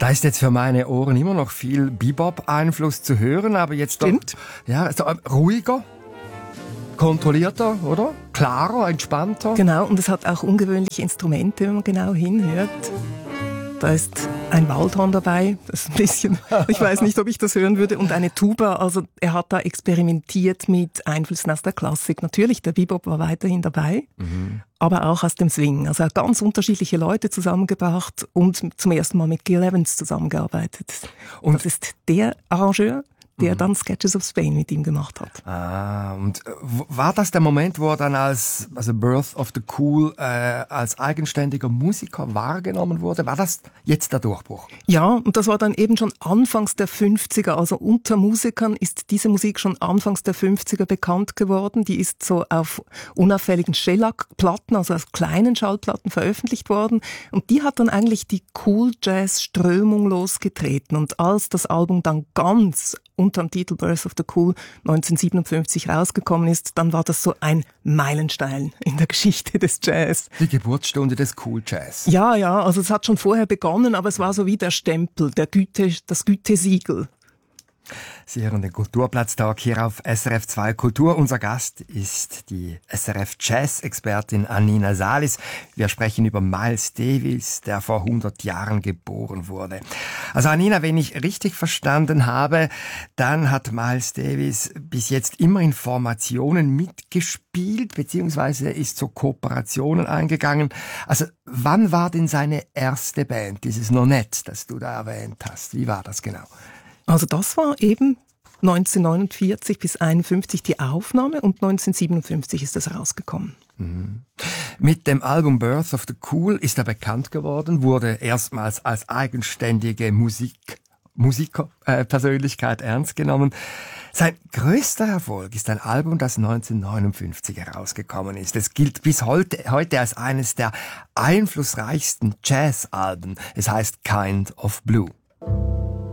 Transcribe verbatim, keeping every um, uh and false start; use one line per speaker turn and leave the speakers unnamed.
Da ist jetzt für meine Ohren immer noch viel Bebop-Einfluss zu hören, aber jetzt
Stimmt.
Doch, ja, so, äh, ruhiger, kontrollierter, oder? Klarer, entspannter.
Genau, und es hat auch ungewöhnliche Instrumente, wenn man genau hinhört. Da ist ein Waldhorn dabei, das ist ein bisschen, ich weiß nicht, ob ich das hören würde, und eine Tuba. Also er hat da experimentiert mit Einflüssen aus der Klassik. Natürlich, der Bebop war weiterhin dabei, mhm. aber auch aus dem Swing. Also er hat ganz unterschiedliche Leute zusammengebracht und zum ersten Mal mit Gil Evans zusammengearbeitet. Und das ist der Arrangeur, der dann Sketches of Spain mit ihm gemacht hat.
Ah, und war das der Moment, wo er dann als also Birth of the Cool äh, als eigenständiger Musiker wahrgenommen wurde? War das jetzt der Durchbruch?
Ja, und das war dann eben schon anfangs der fünfziger. Also unter Musikern ist diese Musik schon anfangs der fünfziger bekannt geworden. Die ist so auf unauffälligen Shellac-Platten, also auf kleinen Schallplatten veröffentlicht worden. Und die hat dann eigentlich die Cool-Jazz-Strömung losgetreten. Und als das Album dann ganz unter dem Titel Birth of the Cool neunzehnhundertsiebenundfünfzig rausgekommen ist, dann war das so ein Meilenstein in der Geschichte des Jazz.
Die Geburtsstunde des Cool Jazz.
Ja, ja, also es hat schon vorher begonnen, aber es war so wie der Stempel, der Güte, das Gütesiegel.
Sie hören den Kulturplatztag hier auf S R F zwei Kultur. Unser Gast ist die S R F Jazz-Expertin Annina Salis. Wir sprechen über Miles Davis, der vor hundert Jahren geboren wurde. Also Annina, wenn ich richtig verstanden habe, dann hat Miles Davis bis jetzt immer in Formationen mitgespielt, beziehungsweise ist zu Kooperationen eingegangen. Also wann war denn seine erste Band, dieses Nonet, das du da erwähnt hast? Wie war das genau?
Also das war eben neunzehnhundertneunundvierzig bis einundfünfzig die Aufnahme und neunzehnhundertsiebenundfünfzig ist das rausgekommen.
Mhm. Mit dem Album Birth of the Cool ist er bekannt geworden, wurde erstmals als eigenständige Musik, Musikerpersönlichkeit äh, ernst genommen. Sein größter Erfolg ist ein Album, das neunzehnhundertneunundfünfzig herausgekommen ist. Es gilt bis heute, heute als eines der einflussreichsten Jazzalben. Es heißt Kind of Blue.